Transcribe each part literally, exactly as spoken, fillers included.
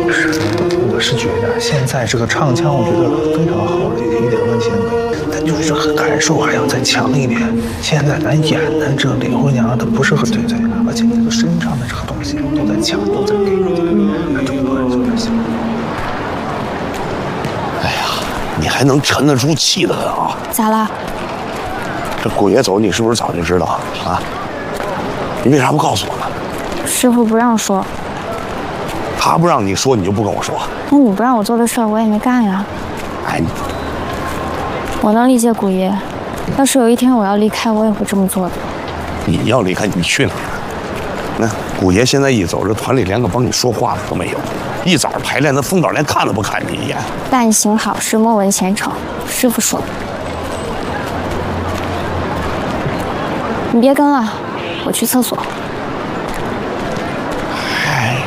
是，我是觉得现在这个唱腔，我觉得非常好了，一点问题都没有。但就是这个感受还要再强一点。现在咱演的这李红娘，她不是很对对，而且这个身上的这个东西都在强，都在给你，哎，中国人就在想。 哎呀，你还能沉得住气的啊？ 咋了？ 这顾爷走，你是不是早就知道啊？你为啥不告诉我呢？ 师傅不让说。 他不让你说，你就不跟我说？ 那你不让我做的事儿，我也没干呀。 哎，你我能理解古爷，要是有一天我要离开，我也会这么做的。 你要离开，你去哪儿？那顾爷现在一走，这团里连个帮你说话的都没有。一早排练，那风导连看都不看你一眼。 但行好事，莫问前程。师傅说的。你别跟了，我去厕所。 哎，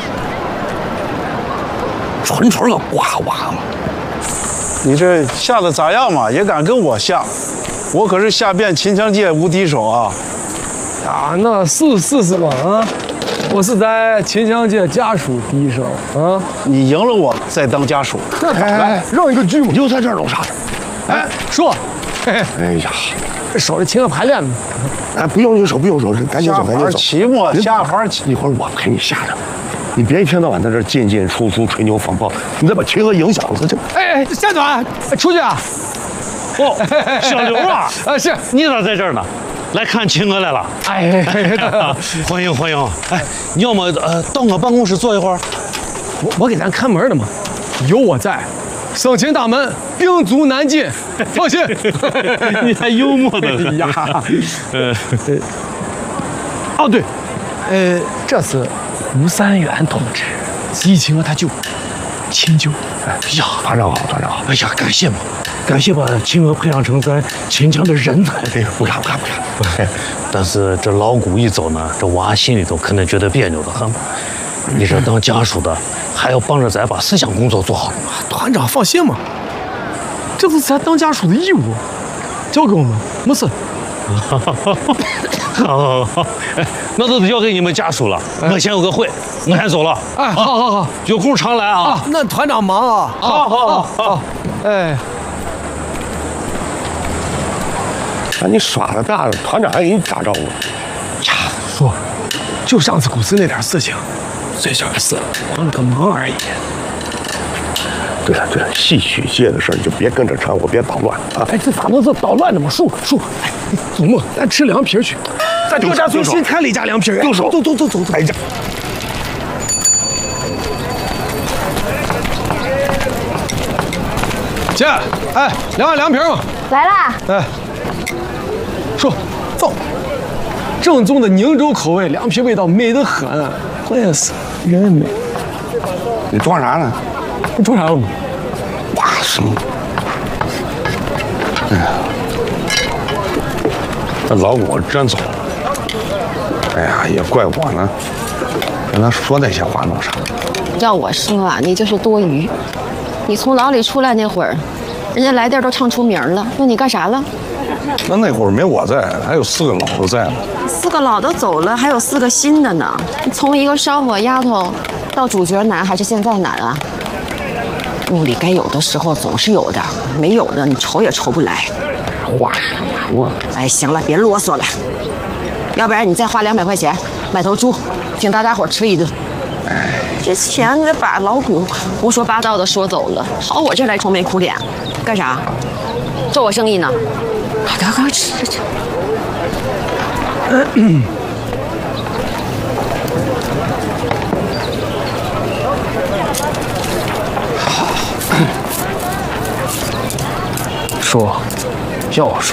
纯纯个瓜娃嘛！ 你这下的咋样嘛？也敢跟我下？我可是下遍秦腔界无敌手啊！ 啊，那是是是吧？啊，我是在秦腔界家属第一手啊！ 你赢了我，再当家属。 那咋来？让一个剧嘛！ 又在这儿弄啥？ 哎，说，嘿嘿， 哎呀， 守着秦河排练呢。 哎，不用你手，不用手，赶紧走，赶紧走。 期末下盘期， 一会儿我陪你下着。你别一天到晚在这进进出出、吹牛放炮，你再把秦河影响了，这。 哎哎，夏短，出去啊！ 哦，小刘啊， 啊是， 你咋在这儿呢？来看秦娥来了。 哎， 欢迎欢迎。哎，你要么呃到我办公室坐一会儿。 我我给咱看门的嘛，有我在，生擒大门，兵卒难进，放心。 你还幽默的呀？ 呃， 哦对，呃，这是吴三元同志，激情和他舅秦九。 哎呀， 团长好，团长好。 哎呀，感谢嘛，感谢把秦娥培养成咱秦腔的人才。 哎，不敢不敢不敢。 但是这老谷一走呢，这娃心里头肯定觉得别扭的很。你这当家属的，还要帮着咱把思想工作做好。 团长放心嘛，这是咱当家属的义务，交给我们，没事。 好好好，哎，那都交给你们家属了。我先有个会，我先走了。 哎，好好好， 有空常来啊。 啊，那团长忙啊。 好好好好， 哎， 看你耍的大了，团长还给你打招呼。 呀，说，就上次古寺那点事情，最小的事，帮了个忙而已。 对了对了，戏曲界的事儿你就别跟着掺和，别捣乱啊！ 哎，这咋能是捣乱的嘛？叔叔，哎，祖母，咱吃凉皮去。咱这家村新开了一家凉皮， 动手， 走走走走走。 哎呀， 姐，哎，凉碗凉皮嘛。 来啦！ 哎，说，走。正宗的宁州口味凉皮，味道美得很，关键是人美。 你装啥呢？ 你装啥了吗？ 哇，什么？哎呀，那老谷真走了。哎呀，也怪我呢，跟他说那些话弄啥？ 要我说啊，你就是多余。你从牢里出来那会儿，人家来店都唱出名了，问你干啥了？ 那那会儿没我在，还有四个老的在呢。 四个老的走了，还有四个新的呢。从一个烧火丫头到主角难，还是现在难啊？屋里该有的时候总是有的，没有的你愁也愁不来。 话是这么说。 哎，行了，别啰嗦了。要不然你再花两百块钱买头猪，请大家伙吃一顿。哎，这钱得把老谷胡说八道的说走了，跑我这来愁眉苦脸，干啥？做我生意呢？快快快吃吃。 嗯。说，要说。